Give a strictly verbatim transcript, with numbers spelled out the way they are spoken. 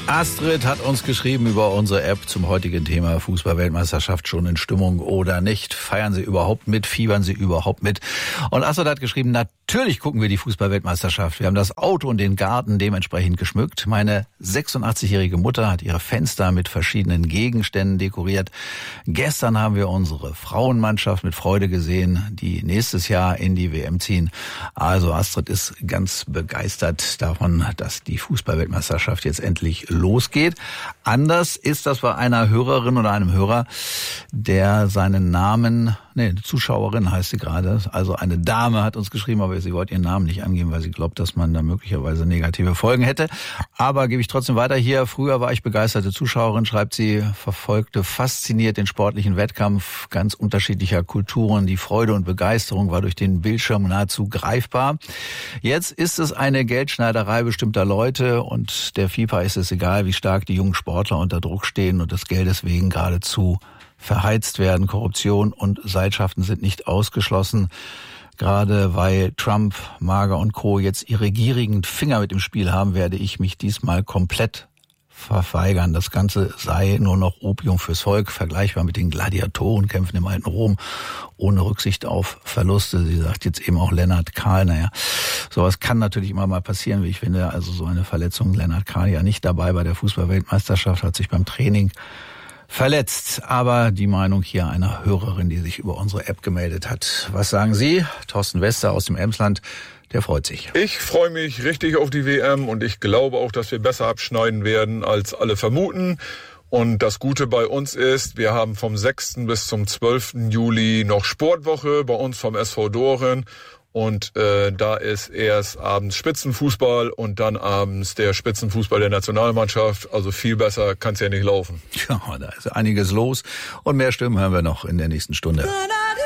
Astrid hat uns geschrieben über unsere App zum heutigen Thema Fußball-Weltmeisterschaft. Schon in Stimmung oder nicht? Feiern Sie überhaupt mit? Fiebern Sie überhaupt mit? Und Astrid hat geschrieben, natürlich gucken wir die Fußball-Weltmeisterschaft. Wir haben das Auto und den Garten dementsprechend geschmückt. Meine sechsundachtzig-jährige Mutter hat ihre Fenster mit verschiedenen Gegenständen dekoriert. Gestern haben wir unsere Frauenmannschaft mit Freude gesehen, die nächstes Jahr in die W M ziehen. Also Astrid ist ganz begeistert davon, dass die Fußball-Weltmeisterschaft jetzt endlich losgeht. Anders ist das bei einer Hörerin oder einem Hörer, der seinen Namen, nee, eine Zuschauerin heißt sie gerade, also eine Dame hat uns geschrieben, aber sie wollte ihren Namen nicht angeben, weil sie glaubt, dass man da möglicherweise negative Folgen hätte. Aber gebe ich trotzdem weiter hier. Früher war ich begeisterte Zuschauerin, schreibt sie, verfolgte fasziniert den sportlichen Wettkampf ganz unterschiedlicher Kulturen. Die Freude und Begeisterung war durch den Bildschirm nahezu greifbar. Jetzt ist es eine Geldschneiderei bestimmter Leute und der FIFA ist es egal, wie stark die jungen Sportler unter Druck stehen und des Geldes wegen geradezu verheizt werden. Korruption und Seilschaften sind nicht ausgeschlossen. Gerade weil Trump, Mager und Co. jetzt ihre gierigen Finger mit im Spiel haben, werde ich mich diesmal komplett verweigern. Das Ganze sei nur noch Opium fürs Volk, vergleichbar mit den Gladiatorenkämpfen im alten Rom, ohne Rücksicht auf Verluste. Sie sagt jetzt eben auch Lennart Kahl. Naja, sowas kann natürlich immer mal passieren, wie ich finde. Also so eine Verletzung, Lennart Kahl ja nicht dabei bei der Fußball-Weltmeisterschaft, hat sich beim Training verletzt. Aber die Meinung hier einer Hörerin, die sich über unsere App gemeldet hat. Was sagen Sie? Thorsten Wester aus dem Emsland, der freut sich. Ich freue mich richtig auf die W M und ich glaube auch, dass wir besser abschneiden werden, als alle vermuten. Und das Gute bei uns ist, wir haben vom sechsten bis zum zwölften Juli noch Sportwoche bei uns vom S V Doren. Und äh, da ist erst abends Spitzenfußball und dann abends der Spitzenfußball der Nationalmannschaft. Also viel besser kann es ja nicht laufen. Ja, da ist einiges los und mehr Stimmen hören wir noch in der nächsten Stunde.